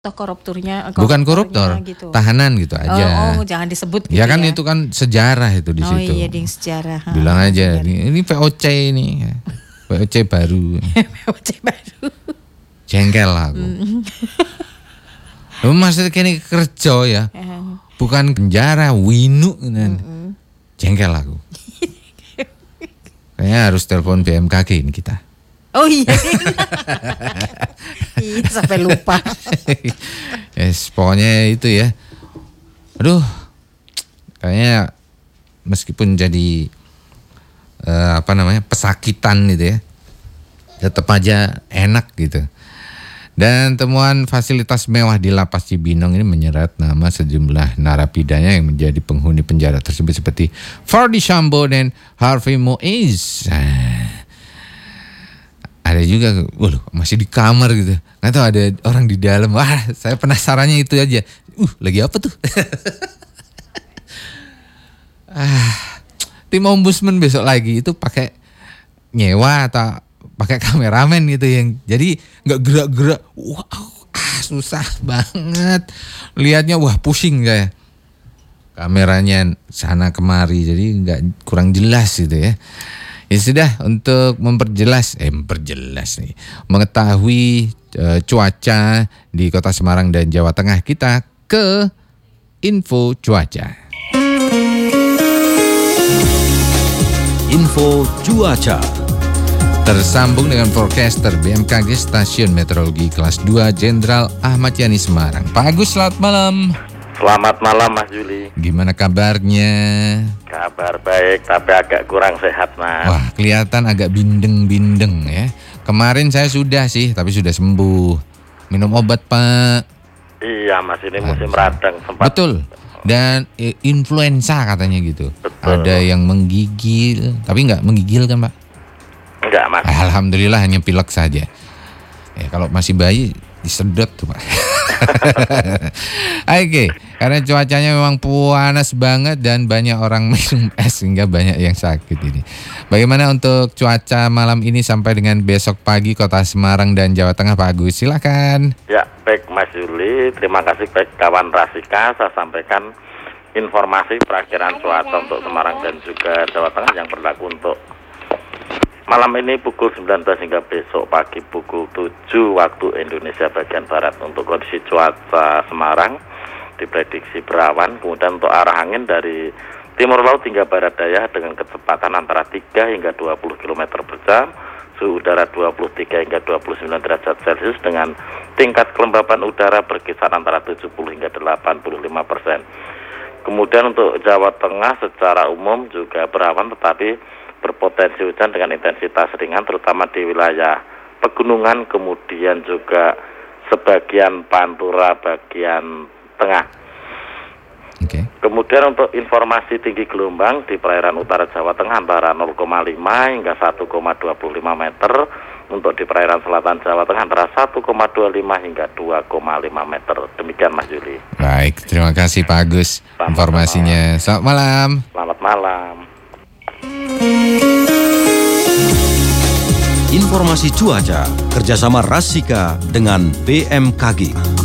Toh koruptornya, bukan koruptor, gitu. tahanan gitu aja. Oh, jangan disebut gitu ya kan itu kan sejarah itu di situ. Oh iya, ding sejarah. Bilang aja ini VOC ini. VOC baru. VOC baru. Jengkel aku. Maksudnya kini kerja ya. Bukan penjara, winu. Jengkel aku. Kayaknya harus telepon BMKG ini kita. Oh iya. Iya, sampai lupa. Yes, pokoknya itu ya. Aduh, kayaknya meskipun jadi pesakitan gitu ya, tetap aja enak gitu. Dan temuan fasilitas mewah di Lapas Cibinong ini menyeret nama sejumlah narapidana yang menjadi penghuni penjara tersebut seperti Ferdy Sambo dan Harvey Moise. Ada juga, masih di kamar gitu. Nggak tahu ada orang di dalam. Wah, saya penasarannya itu aja. Lagi apa tuh? Tim ombudsman besok lagi itu pakai nyewa atau pakai kameramen gitu yang jadi nggak gerak-gerak. Susah banget. Lihatnya pusing saya. Kameranya sana kemari jadi nggak kurang jelas gitu ya. Ya sudah, untuk mengetahui cuaca di Kota Semarang dan Jawa Tengah, kita ke info cuaca. Info cuaca. Tersambung dengan forecaster BMKG Stasiun Meteorologi Kelas 2 Jenderal Ahmad Yani Semarang. Pak Agus, selamat malam. Selamat malam Mas Juli. Gimana kabarnya? Kabar baik tapi agak kurang sehat Mas. Wah, kelihatan agak bindeng-bindeng ya. Kemarin saya sudah sih, tapi sudah sembuh. Minum obat Pak. Iya Mas, ini musim radang sempat. Betul. Dan influenza katanya gitu. Betul. Ada yang menggigil, tapi nggak menggigil kan Pak? Enggak Mas. Alhamdulillah hanya pilek saja. Ya kalau masih bayi disedot tuh Pak. Oke, karena cuacanya memang panas banget dan banyak orang minum es sehingga banyak yang sakit ini. Bagaimana untuk cuaca malam ini sampai dengan besok pagi Kota Semarang dan Jawa Tengah, Pak Agus? Silakan. Ya, baik Mas Juli, terima kasih baik kawan Rasika. Saya sampaikan informasi perakhiran cuaca untuk Semarang dan juga Jawa Tengah yang berlaku untuk malam ini pukul 19 hingga besok pagi pukul 7 waktu Indonesia bagian Barat. Untuk kondisi cuaca Semarang diprediksi berawan, kemudian untuk arah angin dari timur laut hingga barat daya dengan kecepatan antara 3 hingga 20 km per jam, suhu udara 23 hingga 29 derajat Celcius dengan tingkat kelembapan udara berkisar antara 70 hingga 85%. Kemudian untuk Jawa Tengah secara umum juga berawan tetapi berpotensi hujan dengan intensitas ringan terutama di wilayah pegunungan, kemudian juga sebagian Pantura bagian tengah. Okay. Kemudian untuk informasi tinggi gelombang di perairan utara Jawa Tengah antara 0,5 hingga 1,25 meter. Untuk di perairan selatan Jawa Tengah antara 1,25 hingga 2,5 meter. Demikian Mas Juli. Baik, terima kasih Pak Agus informasinya. Selamat malam. Selamat malam. Informasi cuaca kerjasama Rasika dengan BMKG.